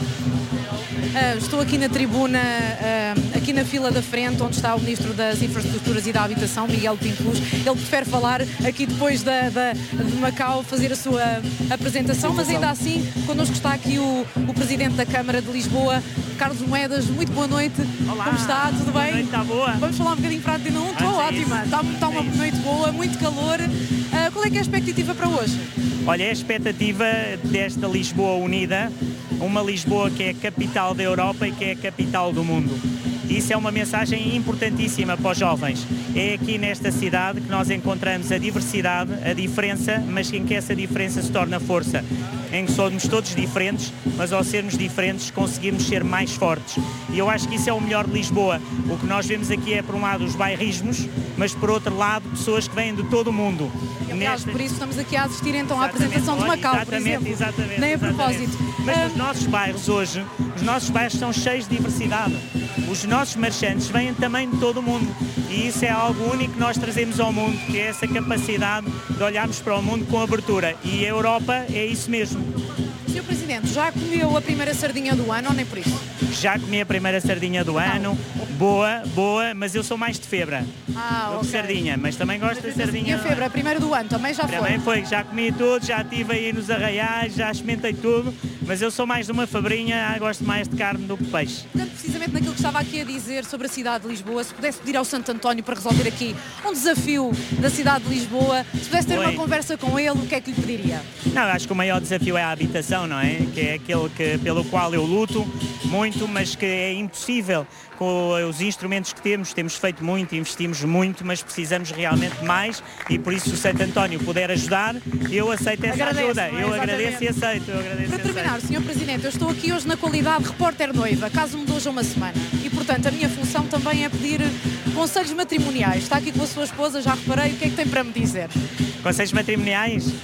[SPEAKER 23] Uh, estou aqui na tribuna, uh, aqui na fila da frente, onde está o Ministro das Infraestruturas e da Habitação, Miguel Pinto Luz. Ele prefere falar aqui depois da, da, de Macau, fazer a sua apresentação, mas ainda assim, connosco está aqui o, o Presidente da Câmara de Lisboa, Carlos Moedas. Muito boa noite.
[SPEAKER 4] Olá.
[SPEAKER 23] Como está? Tudo bem?
[SPEAKER 4] Boa noite, está boa?
[SPEAKER 23] Vamos falar um bocadinho para a Antena um? Estou
[SPEAKER 4] Ah,
[SPEAKER 23] ótima. Está, está uma noite boa, muito calor. Uh, qual é que é a expectativa para hoje?
[SPEAKER 4] Olha, é a expectativa desta Lisboa unida, uma Lisboa que é a capital da Europa e que é a capital do mundo. Isso é uma mensagem importantíssima para os jovens. É aqui nesta cidade que nós encontramos a diversidade, a diferença, mas em que essa diferença se torna força. Em que somos todos diferentes, mas ao sermos diferentes conseguimos ser mais fortes. E eu acho que isso é o melhor de Lisboa. O que nós vemos aqui é, por um lado, os bairrismos, mas por outro lado, pessoas que vêm de todo o mundo.
[SPEAKER 23] Aliás,
[SPEAKER 4] Nesta...
[SPEAKER 23] por isso estamos aqui a assistir então à apresentação de Macau, por
[SPEAKER 4] exatamente,
[SPEAKER 23] exemplo.
[SPEAKER 4] exatamente,
[SPEAKER 23] Nem a
[SPEAKER 4] exatamente.
[SPEAKER 23] propósito.
[SPEAKER 4] Mas
[SPEAKER 23] Ah,
[SPEAKER 4] nos nossos bairros hoje, os nossos bairros estão cheios de diversidade. Os nossos marchantes vêm também de todo o mundo. E isso é algo único que nós trazemos ao mundo, que é essa capacidade de olharmos para o mundo com abertura. E a Europa é isso mesmo.
[SPEAKER 23] senhor Presidente, já comeu a primeira sardinha do ano ou nem por isso?
[SPEAKER 4] Já comi a primeira sardinha do ano. Boa, boa, mas eu sou mais de febra.
[SPEAKER 23] Ah,
[SPEAKER 4] do
[SPEAKER 23] ok.
[SPEAKER 4] que sardinha, mas também gosto de
[SPEAKER 23] E
[SPEAKER 4] sardinha.
[SPEAKER 23] a febre, a primeira do ano, também já foi?
[SPEAKER 4] Também foi, já comi tudo, já estive aí nos arraiais, já experimentei tudo, mas eu sou mais de uma febrinha, gosto mais de carne do que peixe.
[SPEAKER 23] Portanto, precisamente naquilo que estava aqui a dizer sobre a cidade de Lisboa, se pudesse pedir ao Santo António para resolver aqui um desafio da cidade de Lisboa, se pudesse ter
[SPEAKER 4] Oi.
[SPEAKER 23] uma conversa com ele, o que é que lhe pediria?
[SPEAKER 4] Não, acho que o maior desafio é a habitação, não é? Que é aquele que, pelo qual eu luto muito, mas que é impossível com os instrumentos que temos. Temos feito muito, investimos muito, mas precisamos realmente mais e por isso se o Santo António puder ajudar, eu aceito essa
[SPEAKER 23] Agradece,
[SPEAKER 4] ajuda.
[SPEAKER 23] não é?
[SPEAKER 4] Eu
[SPEAKER 23] Exatamente.
[SPEAKER 4] agradeço e aceito. Eu agradeço
[SPEAKER 23] Para
[SPEAKER 4] e aceito.
[SPEAKER 23] terminar, senhor Presidente, eu estou aqui hoje na qualidade de repórter noiva, caso mudou hoje há uma semana. E, portanto, a minha função também é pedir conselhos matrimoniais. Está aqui com a sua esposa, já reparei, o que é que tem para me dizer?
[SPEAKER 4] Conselhos matrimoniais?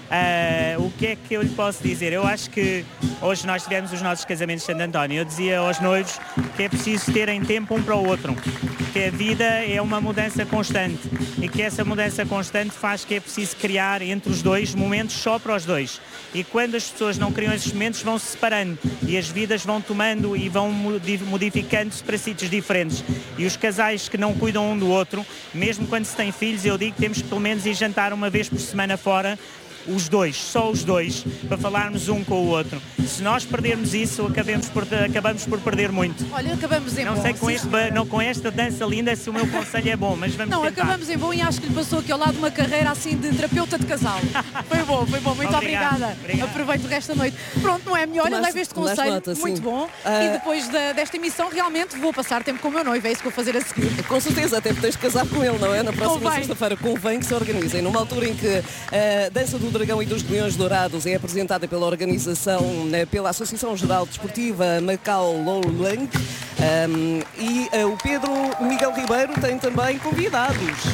[SPEAKER 4] Uh, o que é que eu lhe posso dizer? Eu acho que hoje nós tivemos os nossos casamentos de Santo António. Eu dizia aos noivos que é preciso terem tempo um para o outro, que a vida é uma mudança constante e que essa mudança constante faz que é preciso criar entre os dois momentos só para os dois. E quando as pessoas não criam esses momentos, vão se separando e as vidas vão tomando e vão modificando-se para sítios diferentes. E os casais que não cuidam um do outro, mesmo quando se tem filhos, eu digo que temos que pelo menos ir jantar uma vez por semana fora, os dois, só os dois, para falarmos um com o outro. Se nós perdermos isso, acabamos por, acabamos por perder muito.
[SPEAKER 23] Olha, acabamos em
[SPEAKER 4] não
[SPEAKER 23] bom.
[SPEAKER 4] Sei com, este, não, com esta dança linda se o meu conselho é bom, mas vamos
[SPEAKER 23] Não,
[SPEAKER 4] tentar.
[SPEAKER 23] acabamos em bom e acho que lhe passou aqui ao lado uma carreira assim de terapeuta de casal. Foi bom, foi bom, muito
[SPEAKER 4] Obrigado,
[SPEAKER 23] obrigada.
[SPEAKER 4] obrigado.
[SPEAKER 23] Aproveito o resto da noite. Pronto, não é melhor, eu
[SPEAKER 9] Tomaste-
[SPEAKER 23] levo este
[SPEAKER 9] tomaste
[SPEAKER 23] conselho,
[SPEAKER 9] nota,
[SPEAKER 23] muito
[SPEAKER 9] sim.
[SPEAKER 23] bom.
[SPEAKER 9] Ah.
[SPEAKER 23] E depois da- desta emissão, realmente vou passar tempo com o meu noivo, é isso que vou fazer a seguir.
[SPEAKER 9] Com certeza, até porque tens de casar com ele, não é? Na próxima
[SPEAKER 23] Convém.
[SPEAKER 9] sexta-feira convém que se organizem. Numa altura em que a Dança do Dragão e dos Leões Dourados é apresentada pela organização, né, pela Associação Geral Desportiva Macau Lowland, um, e uh, o Pedro Miguel Ribeiro tem também convidados.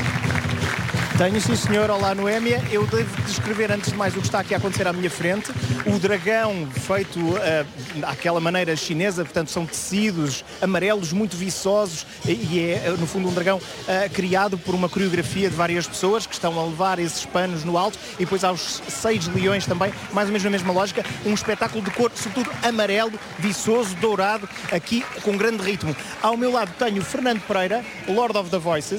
[SPEAKER 3] Tenho, sim senhor. Olá, Noémia. Eu devo descrever antes de mais o que está aqui a acontecer à minha frente. O dragão feito uh, àquela maneira chinesa, portanto são tecidos amarelos muito viçosos e é no fundo um dragão uh, criado por uma coreografia de várias pessoas que estão a levar esses panos no alto, e depois há os seis leões também, mais ou menos na mesma lógica, um espetáculo de cor, sobretudo amarelo, viçoso, dourado, aqui com grande ritmo. Ao meu lado tenho Fernando Pereira, Lord of the Voices,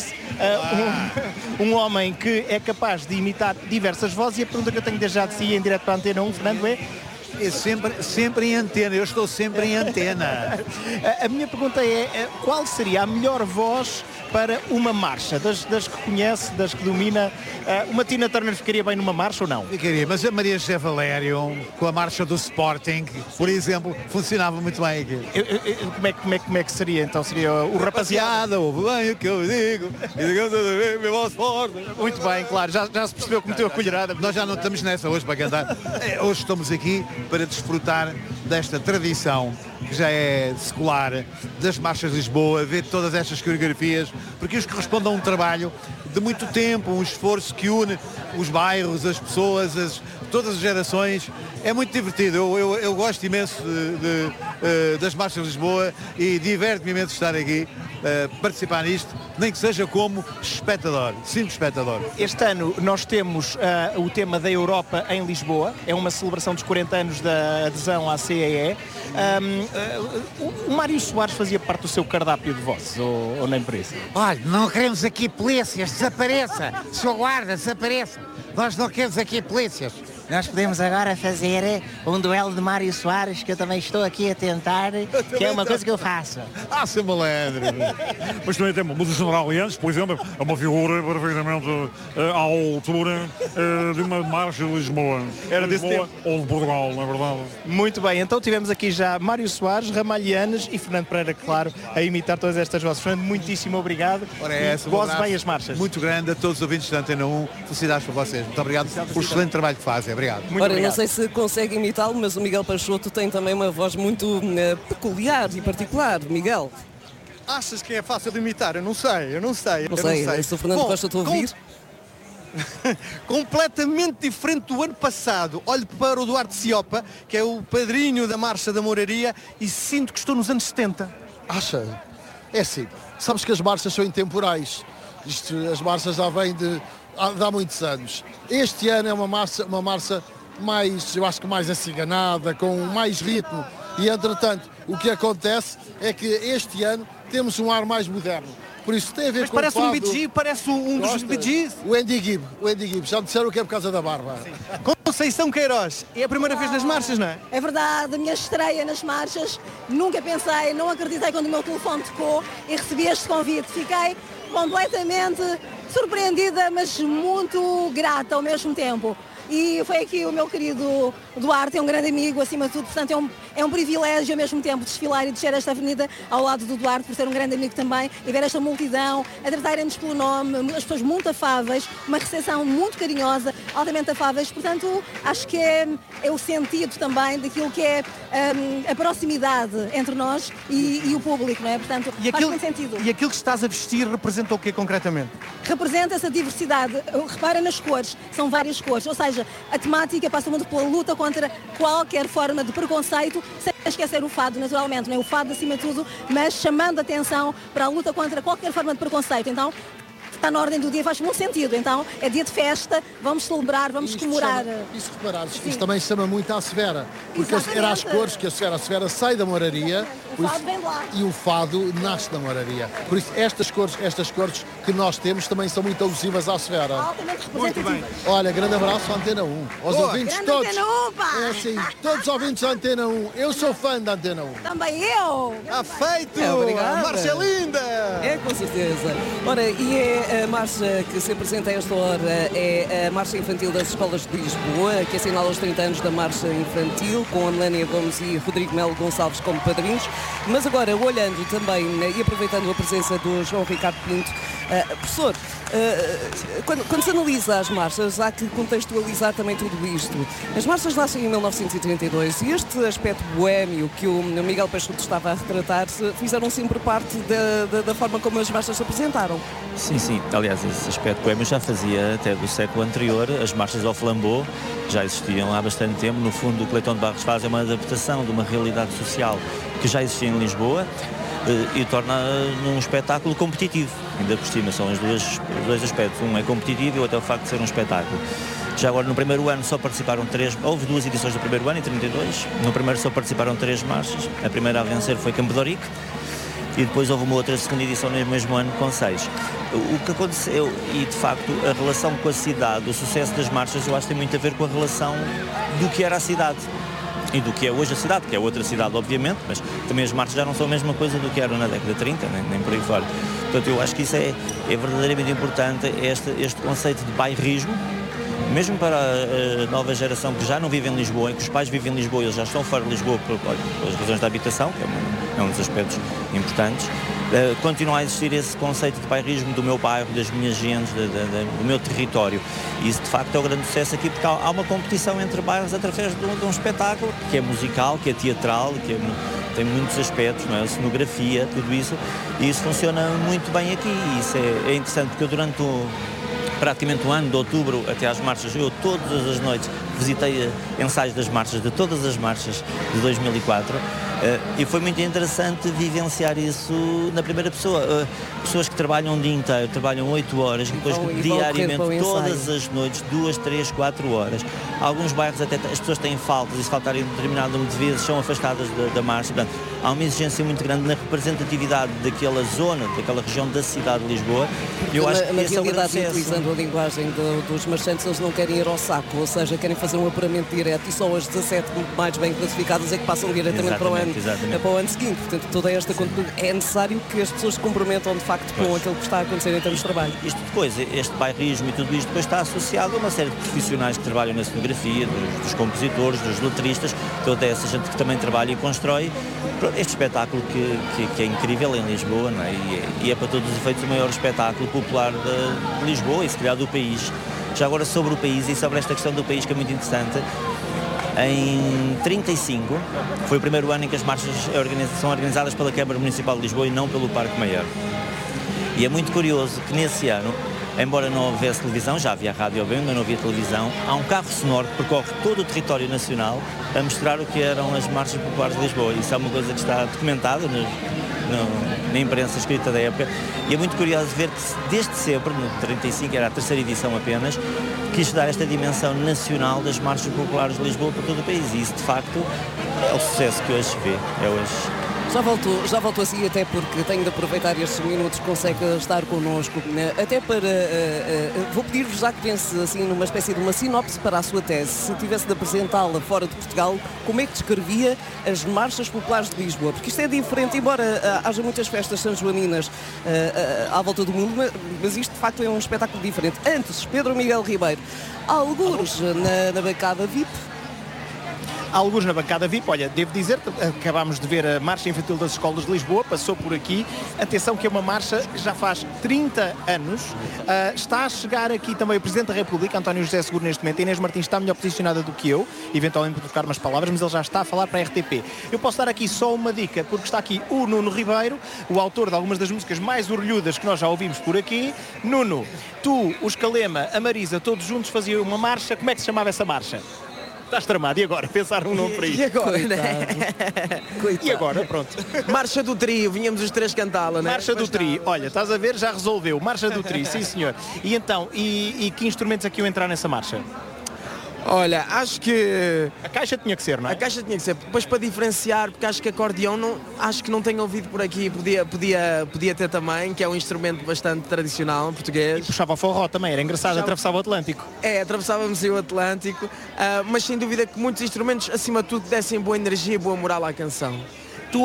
[SPEAKER 3] uh, um, um homem que é capaz de imitar diversas vozes, e a pergunta que eu tenho desde já de si em direto para a Antena um, Fernando, é...
[SPEAKER 5] É sempre, sempre em antena, eu estou sempre em antena.
[SPEAKER 3] a, a minha pergunta é, qual seria a melhor voz para uma marcha? Das, das que conhece, das que domina, uh, uma Tina Turner ficaria bem numa marcha ou não?
[SPEAKER 5] Ficaria, mas a Maria José Valério, com a marcha do Sporting, por exemplo, funcionava muito bem aqui.
[SPEAKER 3] Eu, eu, eu, como, é, como, é, como é que seria então? Seria o rapaziada,
[SPEAKER 5] ouve bem o que eu digo, e digamos a meu voz forte.
[SPEAKER 3] Muito bem, claro, já, já se percebeu que meteu a colherada.
[SPEAKER 5] Nós já não estamos nessa hoje para cantar. Hoje estamos aqui para desfrutar desta tradição que já é secular, das marchas de Lisboa, ver todas estas coreografias, porque isto corresponde a um trabalho de muito tempo, um esforço que une os bairros, as pessoas, as, todas as gerações. É muito divertido, eu, eu, eu gosto imenso de, de, uh, das marchas de Lisboa e diverte-me imenso estar aqui, uh, participar nisto, nem que seja como espectador, simples espectador.
[SPEAKER 3] Este ano nós temos uh, o tema da Europa em Lisboa, é uma celebração dos quarenta anos da adesão à C E E. Um, uh, o Mário Soares fazia parte do seu cardápio de vozes, ou, ou nem por isso?
[SPEAKER 6] Olha, não queremos aqui polícias, desapareça, senhor guarda, desapareça. Nós não queremos aqui polícias.
[SPEAKER 8] Nós podemos agora fazer um duelo de Mário Soares, que eu também estou aqui a tentar, que é uma coisa que eu faço.
[SPEAKER 5] Ah, seu malandro!
[SPEAKER 24] Mas também temos o General Lianes, por exemplo, é uma figura perfeitamente uh, à altura uh, de uma marcha de Lisboa.
[SPEAKER 3] Era
[SPEAKER 24] de
[SPEAKER 3] desse
[SPEAKER 24] Lisboa
[SPEAKER 3] tempo.
[SPEAKER 24] ou de Portugal, não é verdade?
[SPEAKER 3] Muito bem, então tivemos aqui já Mário Soares, Ramalhianes e Fernando Pereira, claro, a imitar todas estas vozes. Fernando, muitíssimo obrigado.
[SPEAKER 5] Ora, é essa, um
[SPEAKER 3] Goze
[SPEAKER 5] abraço
[SPEAKER 3] bem as marchas.
[SPEAKER 5] muito grande a todos os ouvintes da Antena um. Felicidades para vocês. Muito obrigado pelo excelente trabalho que fazem. Obrigado.
[SPEAKER 3] Muito
[SPEAKER 9] Ora,
[SPEAKER 3] obrigado.
[SPEAKER 9] não sei se consegue imitá-lo, mas o Miguel Peixoto tem também uma voz muito uh, peculiar e particular. Miguel?
[SPEAKER 19] Achas que é fácil de imitar? Eu não sei, eu não sei.
[SPEAKER 9] Não
[SPEAKER 19] eu
[SPEAKER 9] sei,
[SPEAKER 19] não sei.
[SPEAKER 9] se o Fernando
[SPEAKER 19] Bom,
[SPEAKER 9] gosta de ouvir.
[SPEAKER 19] com- completamente diferente do ano passado. Olho para o Duarte Ciopa, que é o padrinho da Marcha da Moraria, e sinto que estou nos anos setenta.
[SPEAKER 25] Acha? É assim, sabes que as marchas são intemporais. Isto, as marchas já vêm de, há- de há muitos anos. Este ano é uma marcha, uma marcha mais, eu acho que mais aciganada, com mais ritmo. E entretanto, o que acontece é que este ano temos um ar mais moderno. Por isso tem a ver
[SPEAKER 19] Mas
[SPEAKER 25] com
[SPEAKER 19] parece
[SPEAKER 25] o
[SPEAKER 19] um
[SPEAKER 25] fado.
[SPEAKER 19] Bee Gee, parece um, um dos
[SPEAKER 25] Gostas?
[SPEAKER 19] Bee Gees.
[SPEAKER 25] O Andy Gibb, o Andy Gibb. Já me disseram que é por causa da barba.
[SPEAKER 19] Conceição Queiroz, é a primeira vez nas marchas, não é?
[SPEAKER 26] É verdade, a minha estreia nas marchas, nunca pensei, não acreditei quando o meu telefone tocou e recebi este convite. Fiquei completamente surpreendida, mas muito grata ao mesmo tempo. E foi aqui o meu querido Duarte é um grande amigo, acima de tudo, portanto é um, é um privilégio ao mesmo tempo desfilar e descer esta avenida ao lado do Duarte, por ser um grande amigo também, e ver esta multidão, a tratarem-nos pelo nome, as pessoas muito afáveis, uma recepção muito carinhosa, altamente afáveis, portanto acho que é, é o sentido também daquilo que é um, a proximidade entre nós e, e o público, não é? Portanto,
[SPEAKER 19] E
[SPEAKER 26] faz
[SPEAKER 19] aquilo,
[SPEAKER 26] muito sentido.
[SPEAKER 19] e aquilo que estás a vestir representa o quê concretamente?
[SPEAKER 26] Representa essa diversidade. Repara nas cores, são várias cores, ou seja, a temática passa muito pela luta contra qualquer forma de preconceito, sem esquecer o fado, naturalmente, não é? O fado acima de tudo, mas chamando a atenção para a luta contra qualquer forma de preconceito. Então, está na ordem do dia, faz muito sentido. Então, é dia de festa, vamos celebrar, vamos
[SPEAKER 25] Isto
[SPEAKER 26] comemorar.
[SPEAKER 25] chama- Isso reparares,
[SPEAKER 26] Sim.
[SPEAKER 25] isto também chama muito à Severa, porque
[SPEAKER 26] Exatamente.
[SPEAKER 25] era as cores que a Severa, a Severa sai da moraria
[SPEAKER 26] O fado vem de lá.
[SPEAKER 25] e o fado nasce da moraria. Por isso, estas cores, estas cores que nós temos também são muito alusivas à Severa.
[SPEAKER 26] Altamente
[SPEAKER 25] Muito bem.
[SPEAKER 26] representativas.
[SPEAKER 25] Olha, grande abraço à Antena um. Aos
[SPEAKER 26] Boa.
[SPEAKER 25] ouvintes
[SPEAKER 26] Grande
[SPEAKER 25] todos.
[SPEAKER 26] Antena um, pá.
[SPEAKER 25] É assim, todos os ouvintes da Antena um. Eu sou fã da Antena um.
[SPEAKER 26] Também eu!
[SPEAKER 19] Está feito!
[SPEAKER 9] É, obrigada.
[SPEAKER 19] A marcha é linda!
[SPEAKER 9] É, com certeza. Ora, e é a marcha que se apresenta a esta hora, é a Marcha Infantil das Escolas de Lisboa, que assinala os trinta anos da Marcha Infantil, com a Melania Gomes e Rodrigo Melo Gonçalves como padrinhos. Mas agora, olhando também e aproveitando a presença do João Ricardo Pinto, uh, professor, uh, quando, quando se analisa as marchas, há que contextualizar também tudo isto. As marchas nascem em mil novecentos e trinta e dois e este aspecto boémio que o Miguel Peixoto estava a retratar fizeram sempre parte da, da, da forma como as marchas se apresentaram.
[SPEAKER 18] Sim, sim. Aliás, esse aspecto poema já fazia até do século anterior. As marchas ao flambeau já existiam há bastante tempo. No fundo, o que Leitão de Barros faz é uma adaptação de uma realidade social que já existia em Lisboa e torna num espetáculo competitivo. Ainda por cima são os dois, os dois aspectos. Um é competitivo e o outro é o facto de ser um espetáculo. Já agora, no primeiro ano só participaram três, houve duas edições do primeiro ano, em trinta e dois. No primeiro só participaram três marchas. A primeira a vencer foi Campo de Ourique. E depois houve uma outra segunda edição no mesmo ano com seis. O que aconteceu, e de facto a relação com a cidade, o sucesso das marchas, eu acho que tem muito a ver com a relação do que era a cidade e do que é hoje a cidade, que é outra cidade obviamente, mas também as marchas já não são a mesma coisa do que eram na década de trinta, nem, nem por aí fora. Portanto, eu acho que isso é, é verdadeiramente importante, este, este conceito de bairrismo, mesmo para a nova geração que já não vive em Lisboa, em que os pais vivem em Lisboa e eles já estão fora de Lisboa por, por, pelas razões da habitação, que é, uma, é um dos aspectos importantes, uh, continua a existir esse conceito de bairrismo do meu bairro, das minhas gentes, de, de, de, do meu território. E isso de facto é o grande sucesso aqui, porque há, há uma competição entre bairros através de um, de um espetáculo que é musical, que é teatral, que é, tem muitos aspectos, não é? A cenografia, tudo isso, e isso funciona muito bem aqui. E isso é, é interessante, porque eu durante o praticamente um ano, de outubro até às marchas, eu todas as noites visitei ensaios das marchas, de todas as marchas de dois mil e quatro, uh, e foi muito interessante vivenciar isso na primeira pessoa. Uh, pessoas que trabalham um dia inteiro, trabalham oito horas, e depois
[SPEAKER 9] Então,
[SPEAKER 18] diariamente, todas as noites, duas, três, quatro horas. Alguns bairros até as pessoas têm faltas, e se faltarem um determinado número de vezes são afastadas da, da marcha. Portanto, há uma exigência muito grande na representatividade daquela zona, daquela região da cidade de Lisboa. Eu
[SPEAKER 9] na,
[SPEAKER 18] acho que
[SPEAKER 9] na
[SPEAKER 18] esse é o grande
[SPEAKER 9] realidade,
[SPEAKER 18] sucesso.
[SPEAKER 9] utilizando a linguagem do, dos marchantes, eles não querem ir ao saco, ou seja, querem fazer um apuramento direto e só as dezassete mais bem classificadas é que passam diretamente para o, ano,
[SPEAKER 18] exatamente.
[SPEAKER 9] para o ano seguinte. Portanto, toda esta é necessário que as pessoas se comprometam de facto com
[SPEAKER 18] Pois.
[SPEAKER 9] aquilo que está a acontecer em termos de trabalho.
[SPEAKER 18] Isto depois, este bairrismo e tudo isto depois está associado a uma série de profissionais que trabalham na cenografia, dos, dos compositores, dos letristas, toda essa gente que também trabalha e constrói este espetáculo que, que, que é incrível em Lisboa, não é? E, é, e é para todos os efeitos o maior espetáculo popular de, de Lisboa e se calhar do país. Já agora sobre o país e sobre esta questão do país que é muito interessante, em trinta e cinco foi o primeiro ano em que as marchas são organizadas pela Câmara Municipal de Lisboa e não pelo Parque Maior. E é muito curioso que nesse ano, embora não houvesse televisão, já havia rádio bem, mas não havia televisão, há um carro sonoro que percorre todo o território nacional a mostrar o que eram as marchas populares de Lisboa. Isso é uma coisa que está documentada no, no, na imprensa escrita da época. E é muito curioso ver que desde sempre, no trinta e cinco, era a terceira edição apenas, quis dar esta dimensão nacional das marchas populares de Lisboa para todo o país. E isso, de facto, é o sucesso que hoje se vê. É hoje.
[SPEAKER 9] Já volto, já volto assim, até porque tenho de aproveitar estes minutos que consegue estar connosco, né? Até para, uh, uh, vou pedir-vos, já que pense assim numa espécie de uma sinopse para a sua tese, se tivesse de apresentá-la fora de Portugal, como é que descrevia as marchas populares de Lisboa? Porque isto é diferente, embora uh, haja muitas festas sanjoaninas uh, uh, à volta do mundo, mas, mas isto de facto é um espetáculo diferente. Antes, Pedro Miguel Ribeiro, alguns na, na bancada V I P,
[SPEAKER 3] alguns na bancada V I P. Olha, devo dizer, acabámos de ver a Marcha Infantil das Escolas de Lisboa, passou por aqui. Atenção que é uma marcha que já faz trinta anos. Uh, está a chegar aqui também o Presidente da República, António José Seguro, neste momento. A Inês Martins está melhor posicionada do que eu, eventualmente para trocar umas palavras, mas ele já está a falar para a R T P. Eu posso dar aqui só uma dica, porque está aqui o Nuno Ribeiro, o autor de algumas das músicas mais orlhudas que nós já ouvimos por aqui. Nuno, tu, o Escalema, a Marisa, todos juntos faziam uma marcha. Como é que se chamava essa marcha? Estás tramado, e agora? Pensar um nome para isso.
[SPEAKER 2] E agora, né?
[SPEAKER 3] E agora, pronto.
[SPEAKER 2] Marcha do Trio, vinhamos os três cantá-la, né?
[SPEAKER 3] Marcha do Trio, olha, estás a ver, já resolveu. Marcha do Trio, sim senhor. E então, e, e que instrumentos aqui iam entrar nessa marcha?
[SPEAKER 2] Olha, acho que...
[SPEAKER 3] A caixa tinha que ser, não é?
[SPEAKER 2] A caixa tinha que ser. Depois para diferenciar, porque acho que acordeão, não, acho que não tenho ouvido por aqui, podia, podia, podia ter também, que é um instrumento bastante tradicional português.
[SPEAKER 3] E puxava o forró também, era engraçado, puxava... atravessava o Atlântico.
[SPEAKER 2] É, atravessávamos o Atlântico, uh, mas sem dúvida que muitos instrumentos, acima de tudo, dessem boa energia e boa moral à canção.